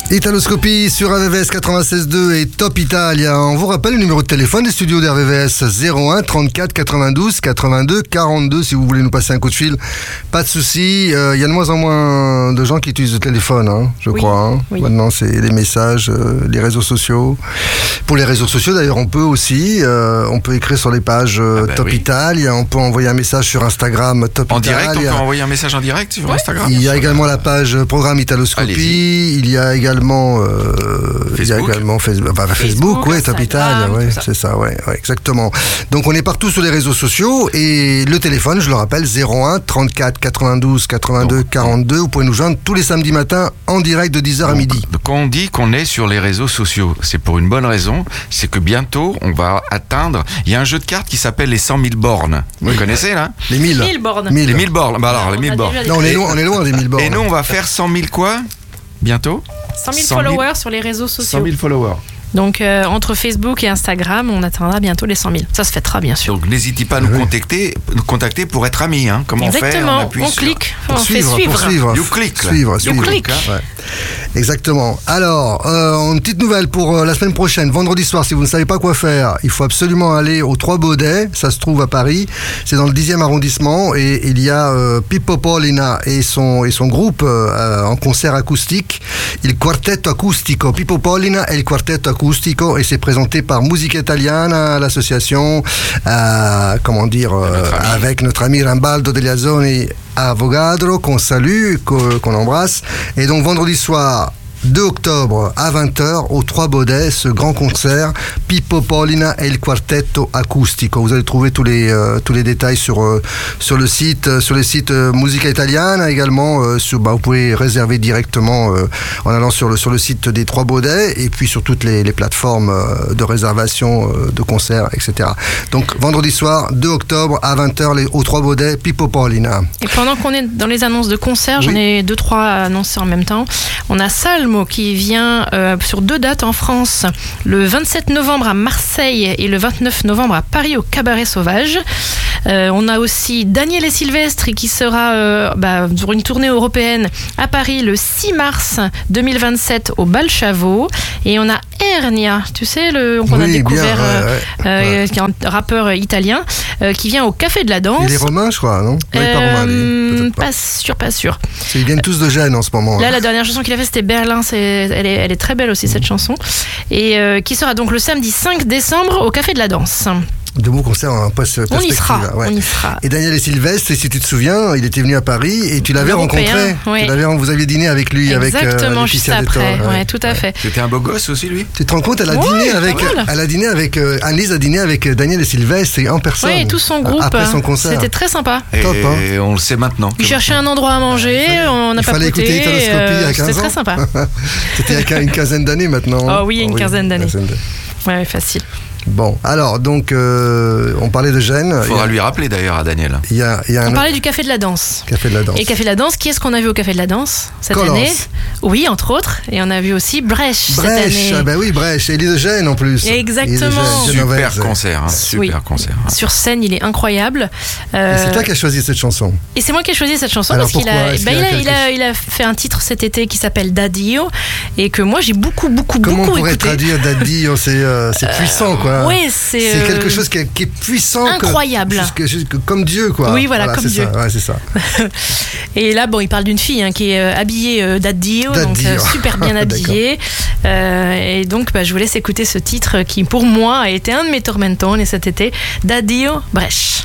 Italoscopie sur RVVS 96.2 et Top Italia. On vous rappelle le numéro de téléphone des studios d'RVVS 01 34 92 82 42 si vous voulez nous passer un coup de fil. Pas de souci. Il y a de moins en moins de gens qui utilisent le téléphone, je crois. Oui. Maintenant, c'est les messages, les réseaux sociaux. Pour les réseaux sociaux, d'ailleurs, on peut aussi. On peut écrire sur les pages Top Italia. On peut envoyer un message sur Instagram Top Italia. En direct, on peut envoyer un message en direct sur Instagram. Il y a également la page Programme Italoscopie. Allez-y. Il y a également Facebook, Top Italia, c'est ça, exactement. Donc on est partout sur les réseaux sociaux et le téléphone, je le rappelle, 01 34 92 82 42. Vous pouvez nous joindre tous les samedis matins en direct de 10h à midi. Quand on dit qu'on est sur les réseaux sociaux, c'est pour une bonne raison, c'est que bientôt on va atteindre. Il y a un jeu de cartes qui s'appelle les 100 000 bornes. Vous connaissez là? Les 1000 bornes. Les 1000 bornes. Bah alors les 1000 bornes. Non, on est loin des 1000 bornes. Et nous on va faire 100 000 quoi? Bientôt 100 000 followers sur les réseaux sociaux. 100 000 followers. Donc entre Facebook et Instagram, on atteindra bientôt les 100 000. Ça se fêtera bien sûr. Donc n'hésitez pas à nous contacter pour être amis. Comment exactement, on fait? on clique, on fait suivre. You click. Suivre. Ouais. Exactement. Alors, une petite nouvelle pour la semaine prochaine, vendredi soir, si vous ne savez pas quoi faire, il faut absolument aller aux Trois Baudets, ça se trouve à Paris, c'est dans le 10e arrondissement, et il y a Pippo Pollina et son groupe en concert acoustique, il Quartetto Acustico, Pippo Pollina et il Quartetto Acustico, et c'est présenté par Musica Italiana, l'association, avec notre ami Rambaldo Degliazzoni à Avogadro, qu'on salue, qu'on embrasse. Et donc vendredi soir, 2 octobre à 20h au Trois Baudets, ce grand concert Pippo Pollina et il Quartetto Acustico. Vous allez trouver tous les détails sur le site Musica Italiana également. Vous pouvez réserver directement en allant sur le site des Trois Baudets et puis sur toutes les plateformes de réservation de concerts, etc. Donc vendredi soir 2 octobre à 20h au Trois Baudets Pippo Pollina. Et pendant qu'on est dans les annonces de concerts, j'en ai 2-3 à annoncer en même temps. On a Salmo qui vient sur 2 dates en France, le 27 novembre à Marseille et le 29 novembre à Paris au Cabaret Sauvage. On a aussi Daniele Silvestri qui sera sur une tournée européenne à Paris le 6 mars 2027 au Balchavo. Et on a Ernia, tu sais, qu'on a découvert, qui est un rappeur italien, qui vient au Café de la Danse. Il est romain, je crois, non? Pas romain, pas sûr. Ils viennent tous de Gênes en ce moment. Là, la dernière chanson qu'il a fait, c'était Berlin. Elle est très belle aussi, cette chanson. Et qui sera donc le samedi 5 décembre au Café de la Danse. De beaux concerts en perspective. On y sera. Et Daniele Silvestre, si tu te souviens, il était venu à Paris et tu l'avais rencontré. Vous aviez dîné avec lui. Exactement, avec juste après. Tout à fait. C'était un beau gosse aussi, lui. Tu te rends compte, Annelise a dîné avec Daniele Silvestre en personne. Oui, tout son groupe. Après son concert. C'était très sympa. Et on le sait maintenant. Il cherchait un endroit à manger, on a il fallait écouter Italoscopie il y a 15 ans. C'était très sympa. C'était il y a une quinzaine d'années maintenant. Oh oui, une quinzaine d'années. Ouais, facile. Bon, alors, donc, on parlait de Gênes. Il faudra lui rappeler d'ailleurs à Daniel. On parlait du Café de la Danse. Café de la Danse. Et Café de la Danse, qui est-ce qu'on a vu au Café de la Danse cette année? Oui, entre autres. Et on a vu aussi Brèche cette année. Brèche. Et il est de Gênes en plus. Exactement. Super concert. Super concert. Sur scène, il est incroyable. Et c'est toi qui as choisi cette chanson. Et c'est moi qui ai choisi cette chanson. Alors parce qu'il a fait un titre cet été qui s'appelle Daddio. Et que moi, j'ai beaucoup écouté. Comment on pourrait traduire Daddio? C'est puissant, quoi. Oui, c'est quelque chose qui est puissant, incroyable, comme Dieu, quoi. Oui, voilà comme Dieu. C'est ça. Et là, il parle d'une fille qui est habillée Daddio, donc super bien habillée. Et donc, je vous laisse écouter ce titre qui, pour moi, a été un de mes tormentoni cet été, Daddio Brèche.